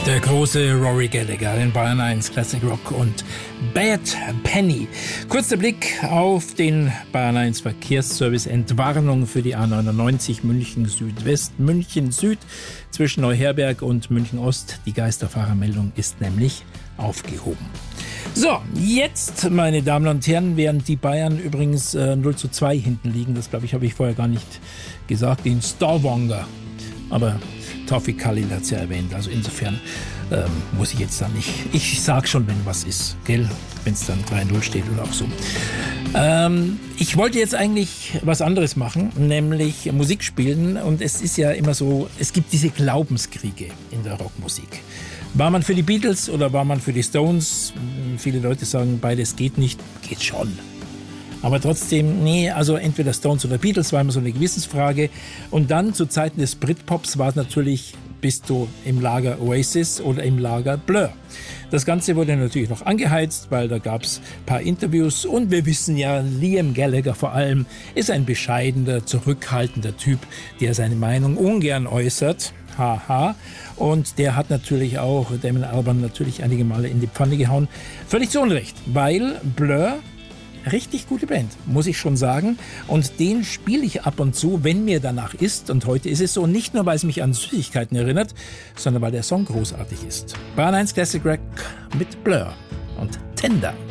Der große Rory Gallagher in Bayern 1 Classic Rock und Bad Penny. Kurzer Blick auf den Bayern 1 Verkehrsservice. Entwarnung für die A99 München Südwest, München Süd zwischen Neuherberg und München Ost. Die Geisterfahrermeldung ist nämlich aufgehoben. So, jetzt, meine Damen und Herren, während die Bayern übrigens 0:2 hinten liegen, das glaube ich, habe ich vorher gar nicht gesagt, in Stavanger. Aber Taufik Khalil hat es ja erwähnt, also insofern muss ich jetzt da nicht. Ich sag schon, wenn was ist, gell? Wenn es dann 3:0 steht oder auch so. Ich wollte jetzt eigentlich was anderes machen, nämlich Musik spielen. Und es ist ja immer so, es gibt diese Glaubenskriege in der Rockmusik. War man für die Beatles oder war man für die Stones? Viele Leute sagen, beides geht nicht. Geht schon. Aber trotzdem, nee, also entweder Stones oder Beatles war immer so eine Gewissensfrage. Und dann zu Zeiten des Britpops war es natürlich, bist du im Lager Oasis oder im Lager Blur. Das Ganze wurde natürlich noch angeheizt, weil da gab es ein paar Interviews. Und wir wissen ja, Liam Gallagher vor allem ist ein bescheidener, zurückhaltender Typ, der seine Meinung ungern äußert. Haha. Und der hat natürlich auch Damon Albarn natürlich einige Male in die Pfanne gehauen. Völlig zu Unrecht, weil Blur, richtig gute Band, muss ich schon sagen. Und den spiele ich ab und zu, wenn mir danach ist. Und heute ist es so, nicht nur, weil es mich an Süßigkeiten erinnert, sondern weil der Song großartig ist. Bayern 1 Classic Rock mit Blur und Tender.